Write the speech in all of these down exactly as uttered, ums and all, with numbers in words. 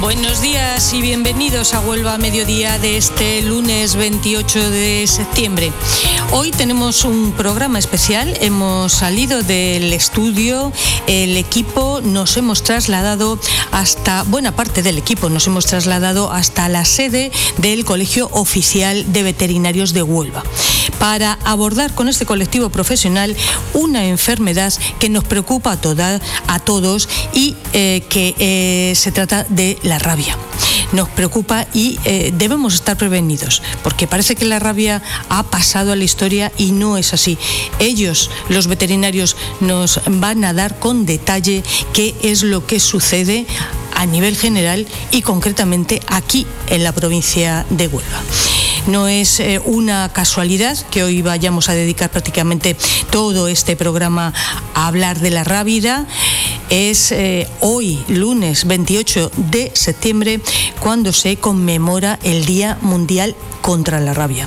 Buenos días y bienvenidos a Huelva a Mediodía de este lunes veintiocho de septiembre. Hoy tenemos un programa especial. Hemos salido del estudio, el equipo nos hemos trasladado hasta, buena parte del equipo nos hemos trasladado hasta la sede del Colegio Oficial de Veterinarios de Huelva para abordar con este colectivo profesional una enfermedad que nos preocupa a, toda, a todos y eh, que eh, se trata de la rabia. Nos preocupa y eh, debemos estar prevenidos, porque parece que la rabia ha pasado a la historia y no es así. Ellos, los veterinarios, nos van a dar con detalle qué es lo que sucede a nivel general y concretamente aquí en la provincia de Huelva. No es eh, una casualidad que hoy vayamos a dedicar prácticamente todo este programa a hablar de la rabia. Es eh, hoy, lunes veintiocho de septiembre, cuando se conmemora el Día Mundial contra la Rabia.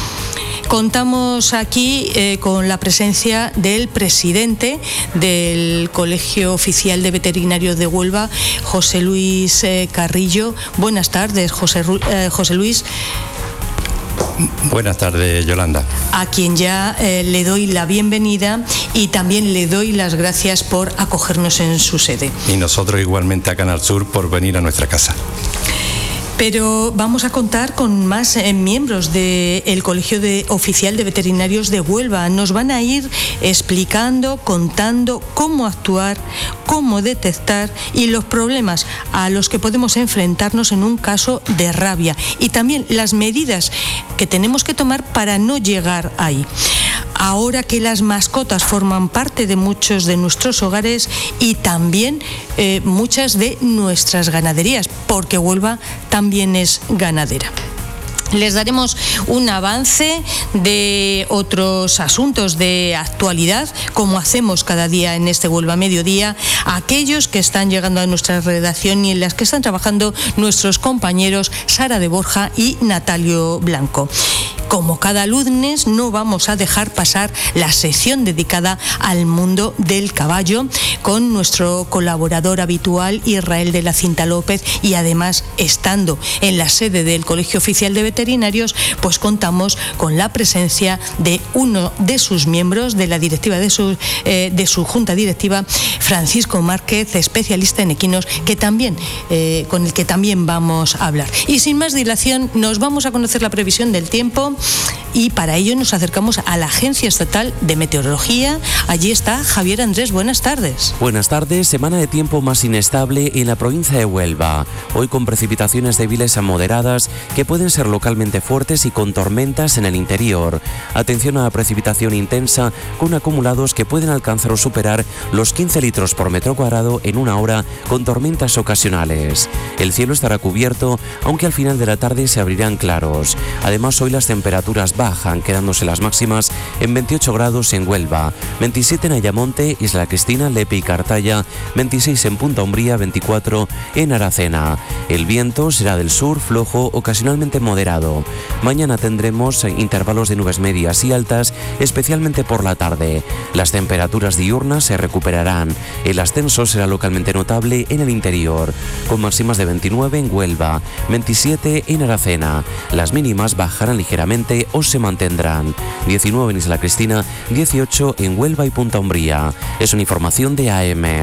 Contamos aquí eh, con la presencia del presidente del Colegio Oficial de Veterinarios de Huelva, José Luis eh, Carrillo. Buenas tardes, José, eh, José Luis. Buenas tardes, Yolanda. A quien ya eh, le doy la bienvenida y también le doy las gracias por acogernos en su sede. Y nosotros igualmente a Canal Sur por venir a nuestra casa. Pero vamos a contar con más eh, miembros del Colegio de Oficial de Veterinarios de Huelva. Nos van a ir explicando, contando cómo actuar, cómo detectar y los problemas a los que podemos enfrentarnos en un caso de rabia y también las medidas que tenemos que tomar para no llegar ahí. Ahora que las mascotas forman parte de muchos de nuestros hogares y también eh, muchas de nuestras ganaderías, porque Huelva también es ganadera. Les daremos un avance de otros asuntos de actualidad, como hacemos cada día en este Huelva Mediodía, a aquellos que están llegando a nuestra redacción y en las que están trabajando nuestros compañeros Sara de Borja y Natalio Blanco. Como cada lunes, no vamos a dejar pasar la sección dedicada al mundo del caballo con nuestro colaborador habitual Israel de la Cinta López, y además, estando en la sede del Colegio Oficial de Veterinarios, pues contamos con la presencia de uno de sus miembros de la directiva de su, eh, de su junta directiva, Francisco Márquez, especialista en equinos, que también, eh, con el que también vamos a hablar. Y sin más dilación, nos vamos a conocer la previsión del tiempo. Y para ello nos acercamos a la Agencia Estatal de Meteorología. Allí está Javier Andrés. Buenas tardes. Buenas tardes. Semana de tiempo más inestable en la provincia de Huelva. Hoy con precipitaciones débiles a moderadas que pueden ser localmente fuertes y con tormentas en el interior. Atención a la precipitación intensa con acumulados que pueden alcanzar o superar los quince litros por metro cuadrado en una hora, con tormentas ocasionales. El cielo estará cubierto, aunque al final de la tarde se abrirán claros. Además, hoy las temperaturas temperaturas bajan, quedándose las máximas en veintiocho grados en Huelva, veintisiete en Ayamonte, Isla Cristina, Lepe y Cartaya, veintiséis en Punta Umbría, veinticuatro en Aracena. El viento será del sur, flojo, ocasionalmente moderado. Mañana tendremos intervalos de nubes medias y altas, especialmente por la tarde. Las temperaturas diurnas se recuperarán. El ascenso será localmente notable en el interior, con máximas de veintinueve en Huelva, veintisiete en Aracena. Las mínimas bajarán ligeramente o se mantendrán. diecinueve en Isla Cristina, dieciocho en Huelva y Punta Umbría. Es una información de AEMET.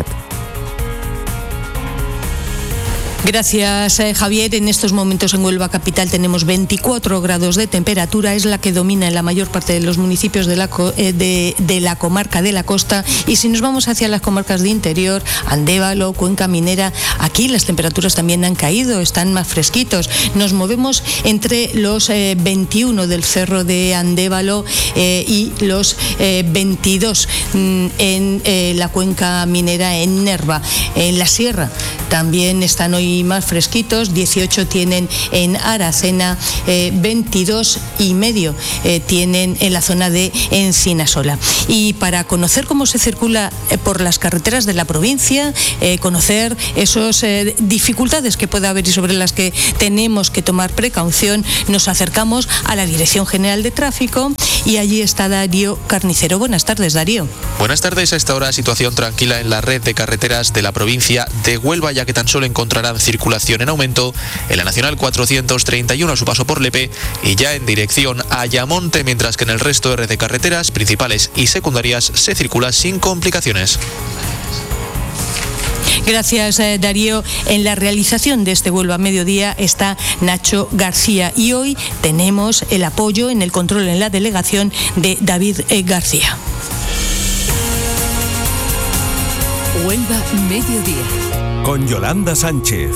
Gracias, eh, Javier. En estos momentos en Huelva capital tenemos veinticuatro grados de temperatura, es la que domina en la mayor parte de los municipios de la, eh, de, de la comarca de la costa. Y si nos vamos hacia las comarcas de interior, Andévalo, Cuenca Minera, aquí las temperaturas también han caído, están más fresquitos. Nos movemos entre los eh, veintiuno del cerro de Andévalo eh, y los eh, veintidós mm, en eh, la Cuenca Minera, en Nerva. En la sierra también están hoy más fresquitos, dieciocho tienen en Aracena, eh, veintidós y medio eh, tienen en la zona de Encinasola. Y para conocer cómo se circula eh, por las carreteras de la provincia, eh, conocer esas eh, dificultades que puede haber y sobre las que tenemos que tomar precaución, nos acercamos a la Dirección General de Tráfico y allí está Darío Carnicero. Buenas tardes, Darío. Buenas tardes. A esta hora situación tranquila en la red de carreteras de la provincia de Huelva. ya que tan solo encontrarán circulación en aumento en la Nacional cuatrocientos treinta y uno a su paso por Lepe y ya en dirección a Ayamonte, mientras que en el resto de red de carreteras principales y secundarias se circula sin complicaciones. Gracias, eh, Darío. En la realización de este Huelva Mediodía está Nacho García y hoy tenemos el apoyo en el control en la delegación de David eh, García. Huelva Mediodía. Con Yolanda Sánchez.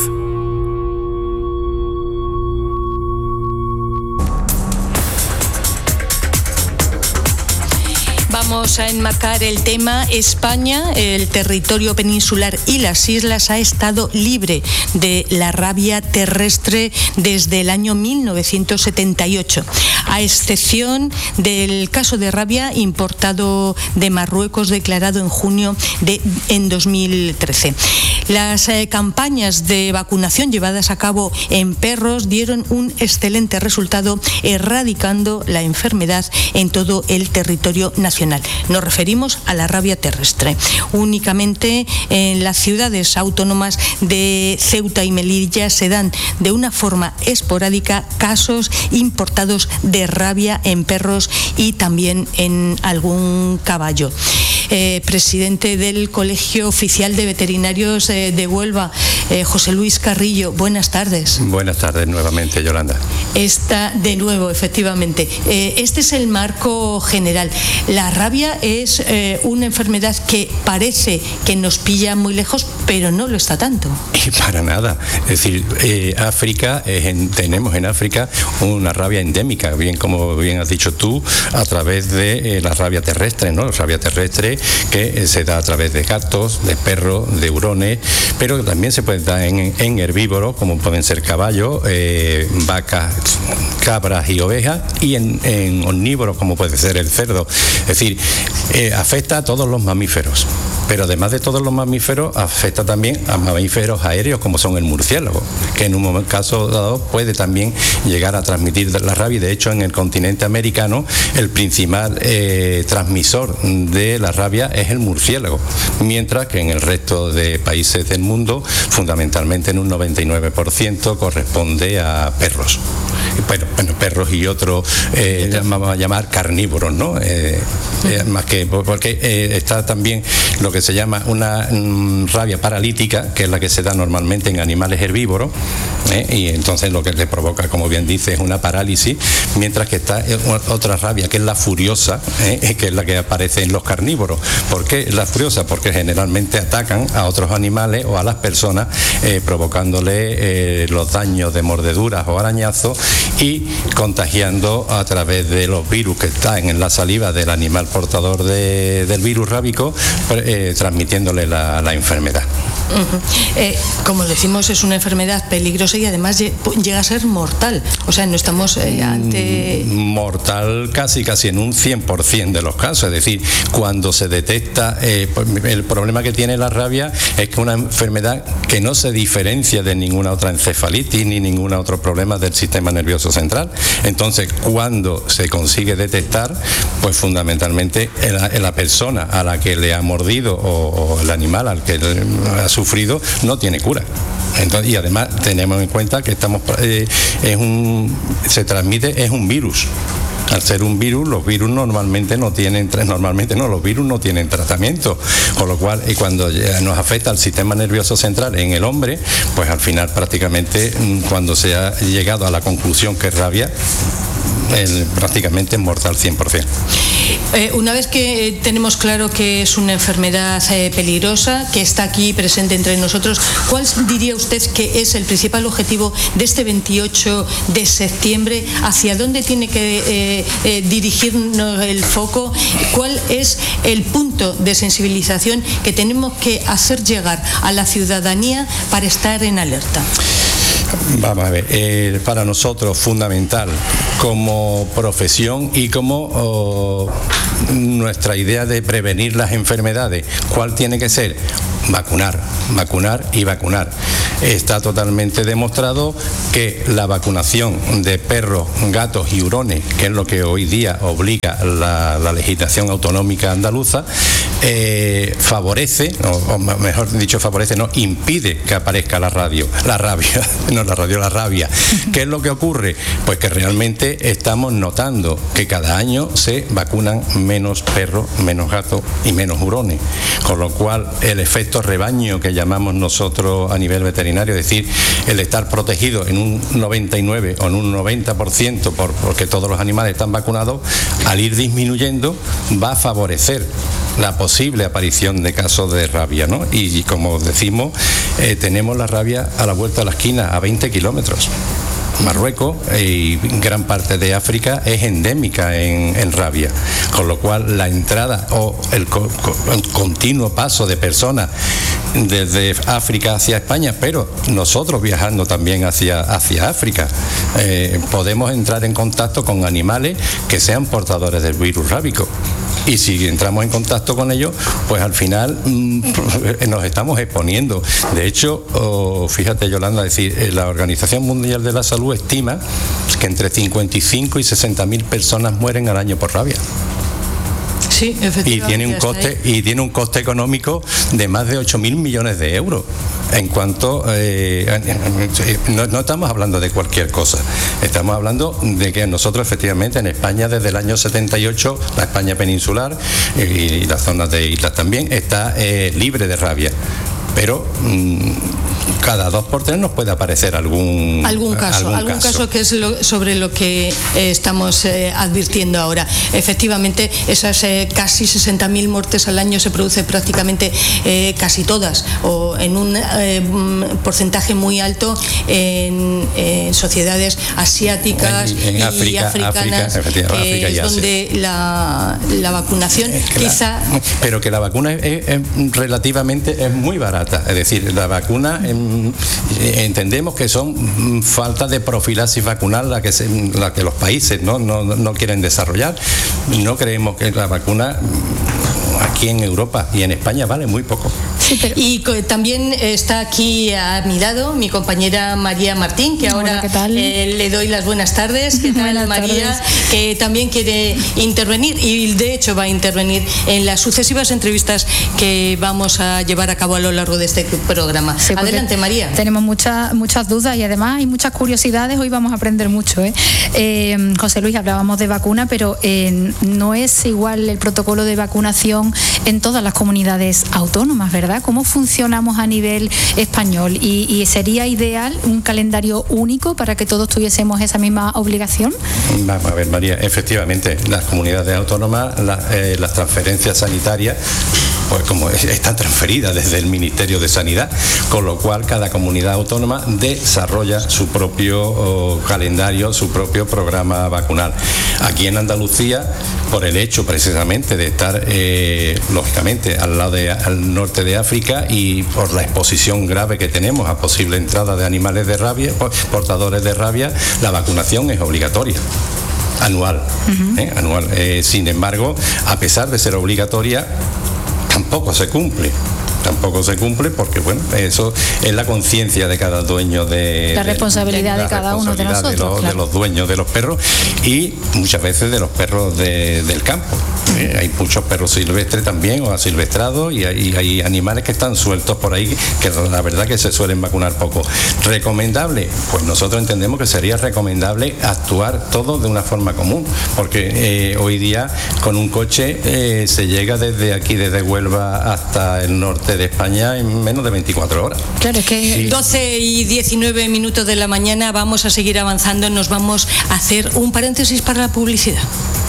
Vamos a enmarcar el tema. España, el territorio peninsular y las islas ha estado libre de la rabia terrestre desde el año mil novecientos setenta y ocho, a excepción del caso de rabia importado de Marruecos declarado en junio de en dos mil trece. Las eh, campañas de vacunación llevadas a cabo en perros dieron un excelente resultado, erradicando la enfermedad en todo el territorio nacional. Nos referimos a la rabia terrestre. Únicamente en las ciudades autónomas de Ceuta y Melilla se dan de una forma esporádica casos importados de rabia en perros y también en algún caballo. Eh, presidente del Colegio Oficial de Veterinarios eh, de Huelva, eh, José Luis Carrillo, buenas tardes. Buenas tardes nuevamente, Yolanda. Está de nuevo, efectivamente. Eh, este es el marco general. La rabia es eh, una enfermedad que parece que nos pilla muy lejos, pero no lo está tanto. Y para nada. Es decir, eh, África, eh, en, tenemos en África una rabia endémica, bien como bien has dicho tú, a través de eh, la rabia terrestre, ¿no? La rabia terrestre que eh, se da a través de gatos, de perros, de hurones, pero también se puede dar en, en herbívoros, como pueden ser caballos, eh, vacas, cabras y ovejas, y en, en omnívoros, como puede ser el cerdo. Es decir, eh, afecta a todos los mamíferos, pero además de todos los mamíferos, afecta también a mamíferos aéreos, como son el murciélago, que en un caso dado puede también llegar a transmitir la rabia. De hecho, en el continente americano, el principal eh, transmisor de la rabia es el murciélago, mientras que en el resto de países del mundo, fundamentalmente en un noventa y nueve por ciento, corresponde a perros. Bueno, bueno perros y otros, eh, vamos a llamar carnívoros, ¿no? Eh, eh, más que porque eh, está también lo que se llama una mm, rabia paralítica, que es la que se da normalmente en animales herbívoros, ¿eh? Y entonces lo que le provoca, como bien dice, es una parálisis, mientras que está otra rabia, que es la furiosa, ¿eh? Que es la que aparece en los carnívoros. ¿Por qué la furiosa? Porque generalmente atacan a otros animales o a las personas, eh, provocándole eh, los daños de mordeduras o arañazos y contagiando a través de los virus que están en la saliva del animal portador de, del virus rábico, eh, transmitiéndole la, la enfermedad. Uh-huh. Eh, como decimos, es una enfermedad peligrosa y además llega a ser mortal. O sea, no estamos eh, ante... Mortal casi, casi en un cien por ciento de los casos. Es decir, cuando se detecta, eh, el problema que tiene la rabia es que es una enfermedad que no se diferencia de ninguna otra encefalitis ni ningún otro problema del sistema nervioso central. Entonces, cuando se consigue detectar, pues fundamentalmente la, la persona a la que le ha mordido o, o el animal al que ha sufrido no tiene cura. Entonces, y además tenemos en cuenta que estamos eh, es un se transmite, es un virus. Al ser un virus, los virus normalmente no tienen, normalmente no, los virus no tienen tratamiento, con lo cual y cuando nos afecta al sistema nervioso central en el hombre, pues al final prácticamente cuando se ha llegado a la conclusión que es rabia, el, prácticamente es mortal cien por ciento. Eh, una vez que eh, tenemos claro que es una enfermedad eh, peligrosa, que está aquí presente entre nosotros, ¿cuál diría usted que es el principal objetivo de este veintiocho de septiembre? ¿Hacia dónde tiene que eh, eh, dirigirnos el foco? ¿Cuál es el punto de sensibilización que tenemos que hacer llegar a la ciudadanía para estar en alerta? Vamos a ver, eh, para nosotros fundamental como profesión y como oh, nuestra idea de prevenir las enfermedades, ¿cuál tiene que ser? Vacunar, vacunar y vacunar. está totalmente demostrado que la vacunación de perros, gatos y hurones, que es lo que hoy día obliga la, la legislación autonómica andaluza, eh, favorece, o, o mejor dicho favorece, no, impide que aparezca la radio, la rabia, no la radio, la rabia. ¿Qué es lo que ocurre? Pues que realmente estamos notando que cada año se vacunan menos perros, menos gatos y menos hurones, con lo cual el efecto rebaño que llamamos nosotros a nivel veterinario, es decir, el estar protegido en un noventa y nueve o en un noventa por ciento por, porque todos los animales están vacunados, al ir disminuyendo va a favorecer la posible aparición de casos de rabia, ¿no? Y, y como decimos, eh, tenemos la rabia a la vuelta de la esquina, a veinte kilómetros. Marruecos y gran parte de África es endémica en, en rabia, con lo cual la entrada o el, co, el continuo paso de personas desde África hacia España, pero nosotros viajando también hacia, hacia África, eh, podemos entrar en contacto con animales que sean portadores del virus rábico. Y si entramos en contacto con ellos, pues al final mmm, nos estamos exponiendo. De hecho, oh, fíjate, Yolanda, es decir, la Organización Mundial de la Salud estima que entre cincuenta y cinco y sesenta mil personas mueren al año por rabia. Sí, efectivamente. Y tiene un coste y tiene un coste económico de más de ocho mil millones de euros. En cuanto eh, no, no estamos hablando de cualquier cosa, estamos hablando de que nosotros efectivamente en España desde el año setenta y ocho, la España peninsular y, y las zonas de islas también está eh, libre de rabia. Pero mmm, cada dos por tres nos puede aparecer algún algún caso, algún, algún caso. caso que es lo, sobre lo que eh, estamos eh, advirtiendo ahora. Efectivamente, esas eh, casi sesenta mil muertes al año se producen prácticamente eh, casi todas, o en un eh, porcentaje muy alto en, en sociedades asiáticas en, en y África, africanas, África, eh, África y es donde la, la vacunación es que quizá... La, pero que la vacuna es, es, es relativamente es muy barata. Es decir, la vacuna en, entendemos que son faltas de profilaxis vacunal la que, se, la que los países ¿no? No, no quieren desarrollar. No creemos que la vacuna aquí en Europa y en España vale muy poco. Sí, pero... Y también está aquí a mi lado mi compañera María Martín, que ahora Hola, ¿qué tal? Eh, le doy las buenas tardes. ¿Qué tal, buenas María? Que también quiere intervenir y de hecho va a intervenir en las sucesivas entrevistas que vamos a llevar a cabo a lo largo de este programa. Sí, adelante, María. Tenemos muchas muchas dudas y además hay muchas curiosidades. Hoy vamos a aprender mucho. ¿eh? Eh, José Luis, hablábamos de vacuna, pero eh, no es igual el protocolo de vacunación en todas las comunidades autónomas, ¿verdad? ¿Cómo funcionamos a nivel español? ¿Y, y sería ideal un calendario único para que todos tuviésemos esa misma obligación? Vamos a ver, María, efectivamente, las comunidades autónomas, la, eh, las transferencias sanitarias, pues como están transferidas desde el Ministerio de Sanidad, con lo cual cada comunidad autónoma desarrolla su propio oh, calendario, su propio programa vacunal. Aquí en Andalucía, por el hecho precisamente de estar, eh, lógicamente, al lado de, al norte de África y por la exposición grave que tenemos a posible entrada de animales de rabia, portadores de rabia, la vacunación es obligatoria. Anual, uh-huh. ¿eh? anual. Eh, sin embargo, a pesar de ser obligatoria, tampoco se cumple. Tampoco se cumple porque, bueno, eso es la conciencia de cada dueño de... La responsabilidad de, de, de cada uno de nosotros. De los, claro. de los dueños de los perros y muchas veces de los perros de, del campo. Uh-huh. Eh, hay muchos perros silvestres también o asilvestrados y hay, hay animales que están sueltos por ahí que la verdad que se suelen vacunar poco. ¿Recomendable? Pues nosotros entendemos que sería recomendable actuar todo de una forma común porque eh, hoy día con un coche eh, se llega desde aquí, desde Huelva hasta el norte de España en menos de veinticuatro horas. Claro, es que sí. doce y diecinueve minutos de la mañana, vamos a seguir avanzando, nos vamos a hacer un paréntesis para la publicidad.